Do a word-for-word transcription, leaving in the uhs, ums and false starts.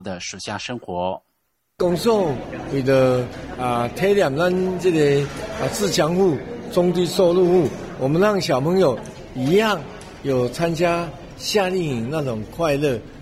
的暑假生活。 工作为了啊体谅咱这个啊自强户、中低收入户，我们让小朋友一样有参加夏令营那种快乐。